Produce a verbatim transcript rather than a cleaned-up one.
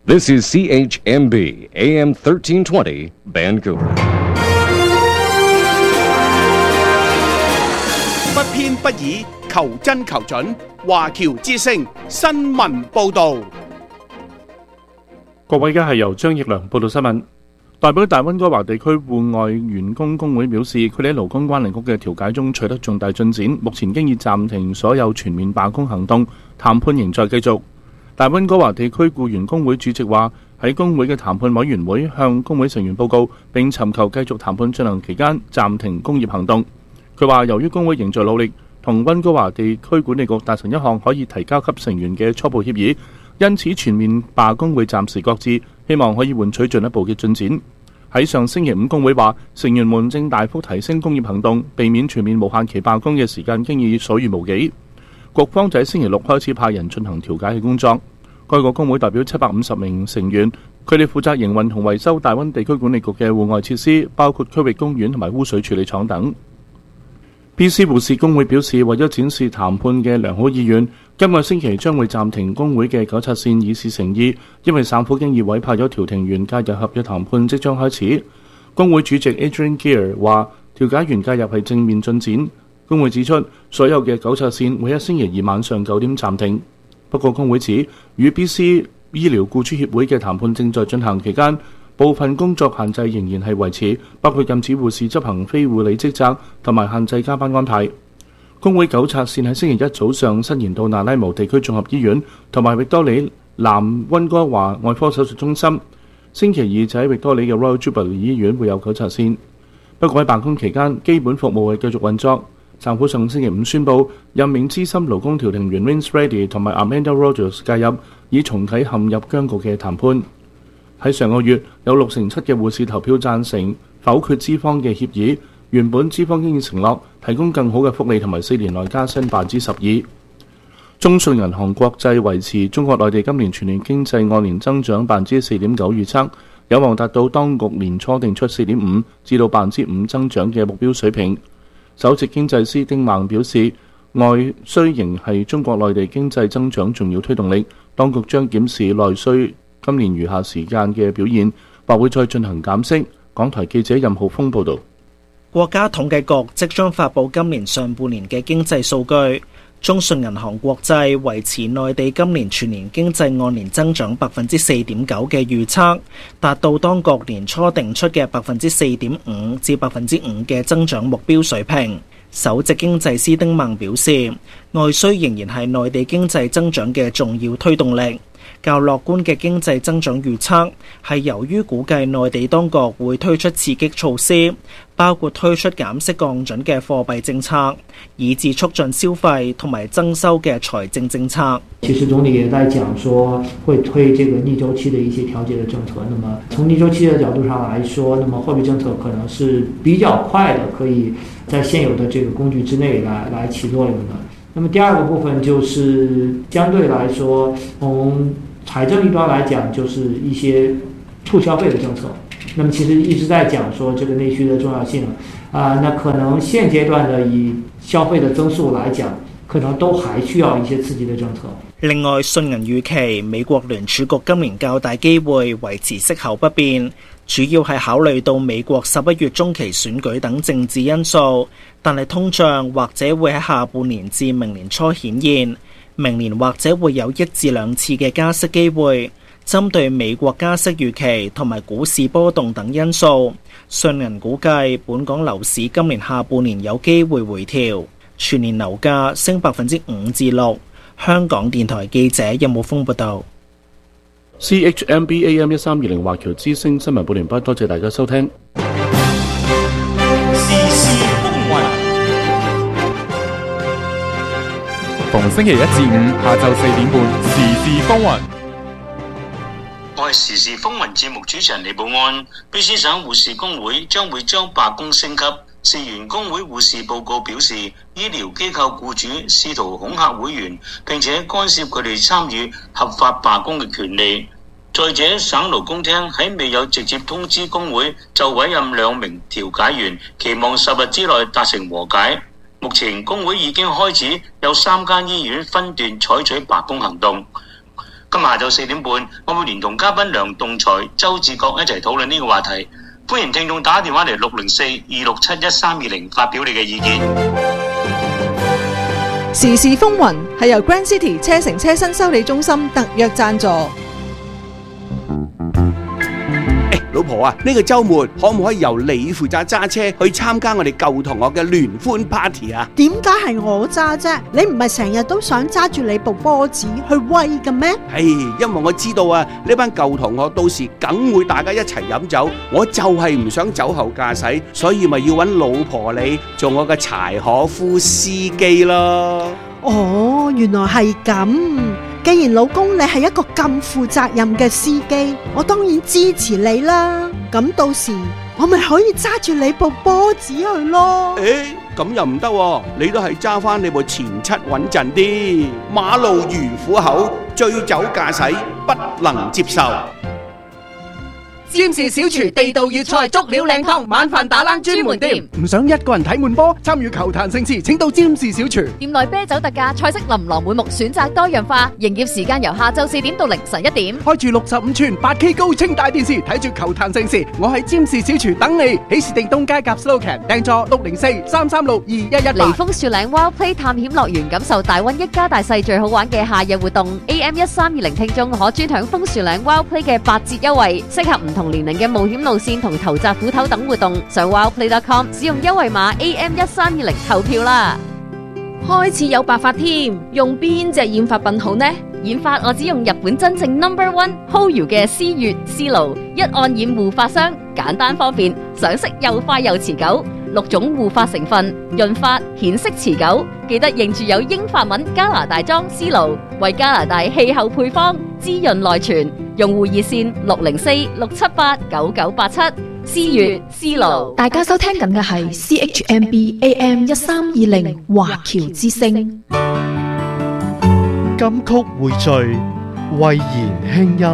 This is C H M B A M thirteen twenty Vancouver。 不偏不倚，求真求準。華僑之聲新聞報導。 各位，而家係由張奕良報道新聞。代表大溫哥華地區戶外員工工會表示，佢哋喺勞工關係局嘅調解中取得重大進展，目前經已暫停所有全面罷工行動，談判仍在繼續。大溫哥華地區僱員工會主席話，喺工會嘅談判委員會向工會成員報告並尋求繼續談判進行期間暫停工業行動。佢話，由於工會仍在努力同溫哥華地區管理局達成一項可以提交給成員嘅初步協議，因此全面罷工會暫時擱置，希望可以換取進一步嘅進展。喺上星期五，工會話成員們正大幅提升工業行動，避免全面無限期罷工嘅時間經已所餘無幾。局方就喺星期六開始派人進行調解嘅工作。該個工會代表七百五十名成員，佢哋負責營運同維修大溫地區管理局嘅戶外設施，包括區域公園同埋污水處理廠等。B C 護士工會表示，為咗展示談判嘅良好意願，今個星期將會暫停工會嘅糾察線以示誠意，因為省府經已委派咗調停員介入合約談判即將開始。工會主席 Adrian Gear 話，調解員介入係正面進展。工會指出，所有嘅糾察線會喺星期二晚上九點暫停。不過工會指，與 B C 醫療僱主協會嘅談判正在進行期間，部分工作限制仍然係維持，包括禁止護士執行非護理職責同埋限制加班安排。工會糾察線喺星期一早上伸延到納拉姆地區綜合醫院同埋域多里南溫哥華外科手術中心。星期二就喺域多里嘅 Royal Jubilee 醫院會有糾察線。不過喺罷工期間，基本服務係繼續運作。政府上星期五宣布任命資深勞工調停員 Vince Reddy 同埋 Amanda Rogers 介入，以重啟陷入僵局嘅談判。喺上個月，有六成七嘅護士投票贊成否決資方嘅協議。原本資方經已承諾提供更好嘅福利同埋四年內加薪百分之十二。中信銀行國際維持中國內地今年全年經濟按年增長百分之四點九預測，有望達到當局年初定出四點五至到百分之五增長嘅目標水平。首席經濟師丁孟表示，外需仍係中國內地經濟增長重要推動力，當局將檢視內需今年餘下時間嘅表現，或會再進行減息。港台記者任浩峰報導。 國家統計局即將發布今年上半年嘅經濟數據，中信銀行國際維持內地今年全年經濟按年增長百分之四點九嘅預測，達到當局年初定出嘅百分之四點五至百分之五嘅增長目標水平。首席經濟師丁孟表示，外需仍然係內地經濟增長嘅重要推動力。較樂觀嘅經濟增長預測係由於估計內地當局會推出刺激措施，包括推出減息降準嘅貨幣政策，以至促進消費同埋增收嘅財政政策。 其實總理也在講說會推這個逆周期的一些調節的政策。那麼從逆周期的角度上來說，那麼貨幣政策可能是比較快的，可以在現有的這個工具之內來來起作用的。那麼第二個部分就是相對來說，從財政一端來講，就是一些促消費的政策。那麼其實一直在講說這個內需的重要性啊、呃，那可能現階段的以消費的增速來講，可能都還需要一些刺激的政策。 另外，信銀預期美國聯儲局今年較大機會維持息口不變，主要係考慮到美國十一月中期選舉等政治因素，但係通脹或者會喺下半年至明年初顯現，明年或者會有一至兩次嘅加息機會。針對美國加息預期同埋股市波動等因素，信銀估計本港樓市今年下半年有機會回調，全年樓價升百分之五至六。香港電台記者任武峰報道。 C H M B A M 一三二零華僑之聲新聞報完畢，多謝大家收聽。 時事風雲，逢星期一至五下晝四點半，時事風雲。 我係時事風雲節目主持人李寶安。卑詩省護士工會將會將罷工升級。事源工會護士報告表示，醫療機構僱主試圖恐嚇會員，並且干涉佢哋參與合法罷工嘅權利。再者，省勞工廳喺未有直接通知工會就委任兩名調解員，期望十日之內達成和解。目前工會已經開始有三間醫院分段採取罷工行動。 今日下晝四點半，我會連同嘉賓梁棟才、周志國一齊討論呢個話題。歡迎聽眾打電話嚟六零四二六七一三二零發表你嘅意見。 時事風雲係由 Grand City 車城車新修理中心特約贊助。 老婆啊，呢個週末可唔可以由你負責揸車去參加我哋舊同學嘅聯歡 party 啊？ 點解係我揸啫？你唔係成日都想揸住你部波子去威嘅咩？ 唉，因為我知道啊，呢班舊同學到時梗會大家一齊飲酒，我就係唔想酒後駕駛，所以咪要揾老婆你做我嘅柴可夫司機咯。 哦，原來係咁。既然老公你係一個咁負責任嘅司機，我當然支持你啦。咁到時我咪可以揸住你部波子去咯。 誒，咁又唔得喎，你都係揸翻你部前七穩陣啲。馬路如虎口，醉酒駕駛不能接受。 占士小廚地道粵菜足料靚湯，晚飯打冷專門店。 唔想一個人睇悶波，參與球壇盛事，請到占士小廚。 店內啤酒特價，菜式琳琅滿目，選擇多樣化。營業時間由下晝四點到凌晨一點。 開住六十五寸八 K 高清大電視，睇住球壇盛事。我喺占士小廚等你。喜事定東街夾 Slogan，訂座六零四三三六二一一八。 離峰樹嶺 Wild Play 探險樂園，感受大溫一家大細最好玩嘅夏日活動。A M 一三二零聽眾可專享楓樹嶺 Wild Play 嘅八折優惠，適合唔同年齡嘅冒險路線同投擲斧頭等活動，上 wildplay dot com 使用優惠碼 A M 一三二零投票啦！ 開始有白髮添，用邊隻染髮品好呢？ 染髮我只用日本真正 number one Hoyu 嘅思悅思路，一按染護髮霜，簡單方便，上色又快又持久。六種護髮成分，潤髮顯色持久。記得認住有英法文加拿大裝思路，為加拿大氣候配方，滋潤內存。用戶熱線六零四六七八九九八七。思悅思路。 大家收聽緊嘅係 C H M B A M 一三二零華僑之聲。 金曲匯聚，慧言輕音。